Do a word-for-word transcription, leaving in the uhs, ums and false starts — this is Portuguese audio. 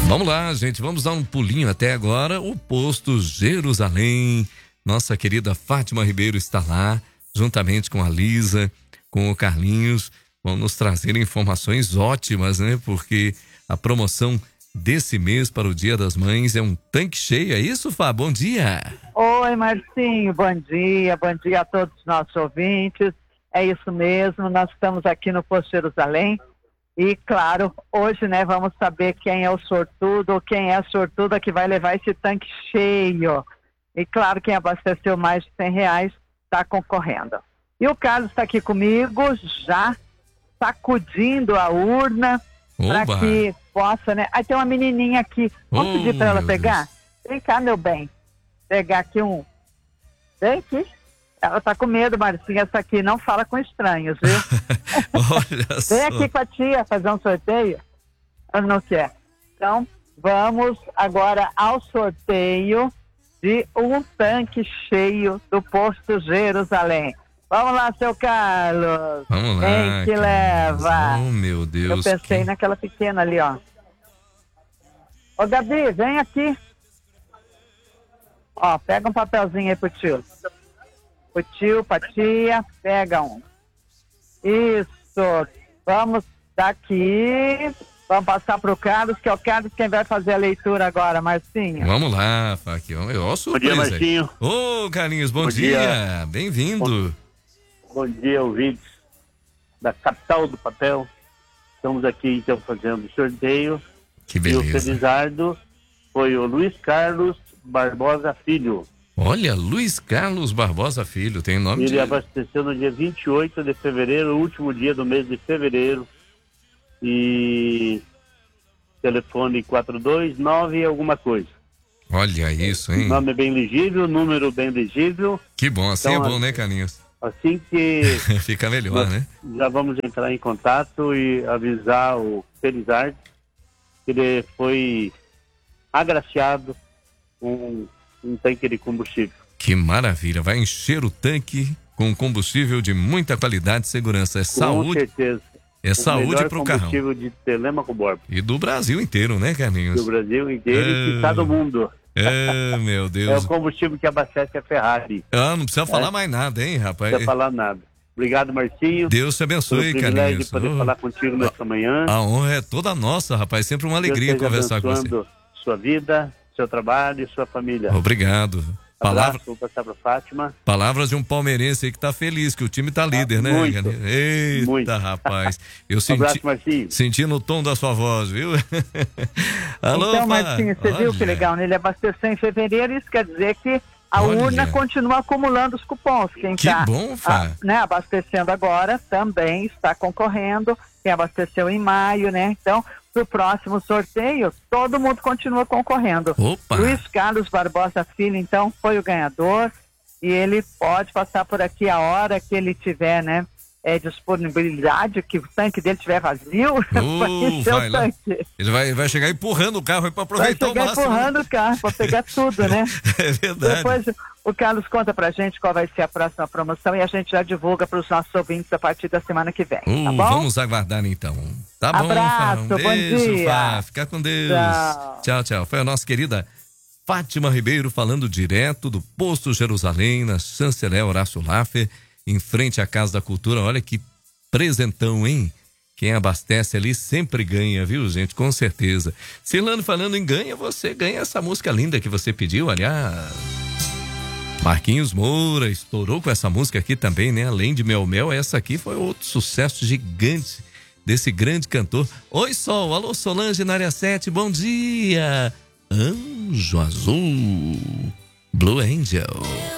Vamos lá, gente, vamos dar um pulinho até agora. O posto Jerusalém. Nossa querida Fátima Ribeiro está lá, juntamente com a Lisa, com o Carlinhos. Vão nos trazer informações ótimas, né? Porque a promoção desse mês para o Dia das Mães é um tanque cheio. É isso, Fá? Bom dia. Oi, Marcinho. Bom dia. Bom dia a todos os nossos ouvintes. É isso mesmo. Nós estamos aqui no posto Jerusalém. E, claro, hoje, né, vamos saber quem é o sortudo ou quem é a sortuda que vai levar esse tanque cheio. E, claro, quem abasteceu mais de cem reais está concorrendo. E o Carlos está aqui comigo, já sacudindo a urna para que possa, né? Aí tem uma menininha aqui. Vamos oh, pedir para ela pegar? Deus. Vem cá, meu bem. Pegar aqui um... Vem aqui. Ela tá com medo, Marcinha, essa aqui não fala com estranhos, viu? Olha só. Vem aqui com a tia fazer um sorteio. Ela não quer. Então, vamos agora ao sorteio de um tanque cheio do posto Jerusalém. Vamos lá, seu Carlos. Vamos lá. Quem que leva? Oh, meu Deus. Eu pensei que... naquela pequena ali, ó. Ô, Gabi, vem aqui. Ó, pega um papelzinho aí pro tio. O tio, pra tia, pega um. Isso. Vamos daqui. Vamos passar pro Carlos, que é o Carlos quem vai fazer a leitura agora, Marcinho. Vamos lá, Fá, que ó, ó, bom dia, Marcinho. Ô, Carlinhos, bom, bom dia. dia. Bem-vindo. Bom, bom dia, ouvintes da capital do papel. Estamos aqui, então, fazendo o sorteio. Que beleza. E o felizardo foi o Luiz Carlos Barbosa Filho. Olha, Luiz Carlos Barbosa Filho, tem nome Ele de... abasteceu no dia vinte e oito de fevereiro, o último dia do mês de fevereiro. E telefone quatro dois nove alguma coisa. Olha isso, hein? Nome bem legível, número bem legível. Que bom, assim então, é bom, né, Carlinhos? Assim que... Fica melhor, né? Já vamos entrar em contato e avisar o Felizardo que ele foi agraciado com um tanque de combustível. Que maravilha, vai encher o tanque com combustível de muita qualidade e segurança. É com saúde. Com certeza. É o saúde pro carrão. Combustível de Telêmaco Borba. E do Brasil inteiro, né, Carlinhos? Do Brasil inteiro é... e está do mundo. É, meu Deus. É o combustível que abastece a Ferrari. Ah, não precisa falar é. mais nada, hein, rapaz? Não precisa falar nada. Obrigado, Marcinho. Deus te abençoe, Carlinhos. de poder oh. falar contigo nesta manhã. A honra é toda nossa, rapaz. Sempre uma alegria Deus conversar com você. Sua vida, seu trabalho e sua família. Obrigado. Palavra... Vou passar para Fátima. Palavras de um palmeirense aí que tá feliz, que o time tá líder, ah, né? Muito, Eita, muito. rapaz. Eu um senti, abraço, Marcinho. Senti no tom da sua voz, viu? Alô, então, Marcinho, você olha. viu que legal, né? Ele abasteceu em fevereiro, isso quer dizer que a olha. urna continua acumulando os cupons. Quem que tá bom, Fá. A, né, abastecendo agora também está concorrendo. Quem abasteceu em maio, né? Então, pro próximo sorteio, todo mundo continua concorrendo. Opa. Luiz Carlos Barbosa Filho, então, foi o ganhador e ele pode passar por aqui a hora que ele tiver, né? É, disponibilidade, que o tanque dele estiver vazio, uh, vai lá. Ele vai, vai chegar empurrando o carro para aproveitar o máximo. Vai chegar empurrando o carro para pegar tudo, né? É verdade. Depois o Carlos conta pra gente qual vai ser a próxima promoção e a gente já divulga para os nossos ouvintes a partir da semana que vem, uh, tá bom? Vamos aguardar então. Tá bom, Abraço, um bom beijo, dia. Fá. Fica com Deus. Tchau. tchau, tchau. Foi a nossa querida Fátima Ribeiro falando direto do posto Jerusalém, na Chanceler Horácio Laffer, em frente à Casa da Cultura. Olha que presentão, hein? Quem abastece ali sempre ganha, viu, gente? Com certeza. Cirlano, falando em ganha, você ganha essa música linda que você pediu, aliás. Marquinhos Moura estourou com essa música aqui também, né? Além de Mel Mel, essa aqui foi outro sucesso gigante desse grande cantor. Oi, Sol. Alô, Solange na área sete. Bom dia. Anjo Azul. Blue Angel.